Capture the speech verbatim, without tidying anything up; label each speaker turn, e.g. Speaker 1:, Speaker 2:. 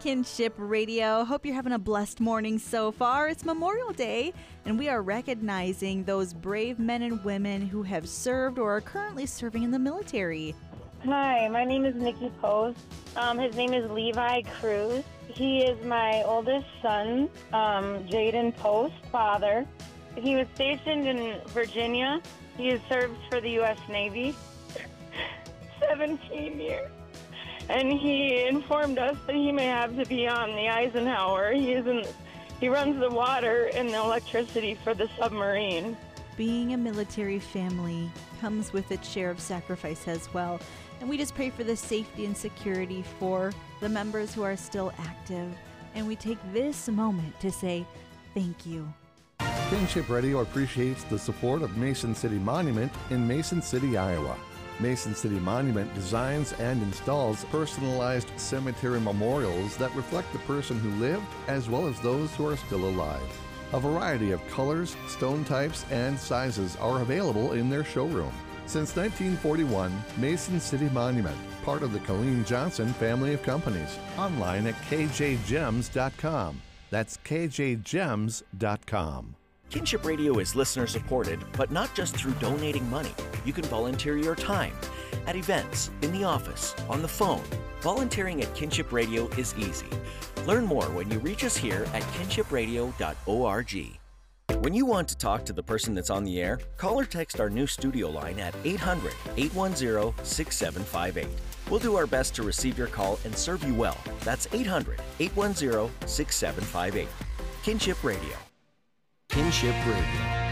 Speaker 1: Kinship Radio. Hope you're having a blessed morning so far. It's Memorial Day, and we are recognizing those brave men and women who have served or are currently serving in the military.
Speaker 2: Hi, my name is Nikki Post. Um, his name is Levi Cruz. He is my oldest son, um, Jaden Post, father. He was stationed in Virginia. He has served for the U S Navy seventeen years. And he informed us that he may have to be on the Eisenhower. He is in, he runs the water and the electricity for the submarine.
Speaker 1: Being a military family comes with its share of sacrifice as well. And we just pray for the safety and security for the members who are still active. And we take this moment to say thank you.
Speaker 3: Kinship Radio appreciates the support of Mason City Monument in Mason City, Iowa. Mason City Monument designs and installs personalized cemetery memorials that reflect the person who lived as well as those who are still alive. A variety of colors, stone types, and sizes are available in their showroom. Since nineteen forty-one, Mason City Monument, part of the Colleen Johnson family of companies. Online at k j gems dot com. That's k j gems dot com.
Speaker 4: Kinship Radio is listener supported, but not just through donating money. You can volunteer your time at events, in the office, on the phone. Volunteering at Kinship Radio is easy. Learn more when you reach us here at kinship radio dot org. When you want to talk to the person that's on the air, call or text our new studio line at eight hundred, eight one zero, six seven five eight. We'll do our best to receive your call and serve you well. That's eight hundred, eight one zero, six seven five eight. Kinship Radio.
Speaker 3: Kinship Radio.